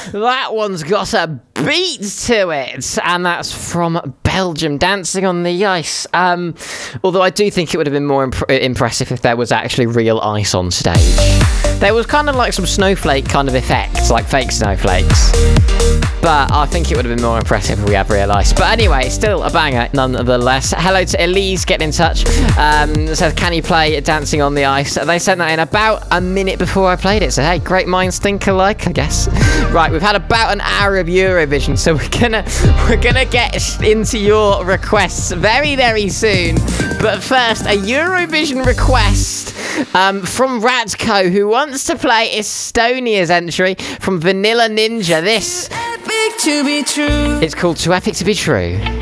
That one's got a beat to it, and that's from Belgium, Dancing on the Ice. Although I do think it would have been more impressive if there was actually real ice on stage. There was kind of like some snowflake kind of effects, like fake snowflakes. But I think it would have been more impressive if we had real ice. But anyway, still a banger nonetheless. Hello to Elise getting in touch. Says, can you play Dancing on the Ice? They sent that in about a minute before I played it. So hey, great minds think alike, I guess. Right, we've had about an hour of Eurovision, so we're gonna get into your requests very, very soon. But first, a Eurovision request from Ratko, who wants to play Estonia's entry from Vanilla Ninja. This, to be true. it's called Too Epic to Be True.